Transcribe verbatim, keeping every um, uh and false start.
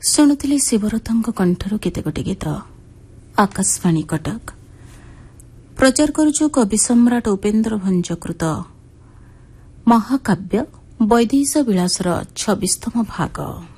ଶୁଣୁଥିଲେ ଶିବରଥଙ୍କ କଣ୍ଠରୁ କେତେ ଗୋଟି ଗୀତ। ଆକାଶବାଣୀ କଟକ ପ୍ରଚାର କରୁଛୁ କବି ସମ୍ରାଟ ଉପେନ୍ଦ୍ର ଭଞ୍ଜକୃତ ମହାକାବ୍ୟ ବୈଦେହୀଶ ବିଳାସର ଛବିଶତମ ଭାଗ।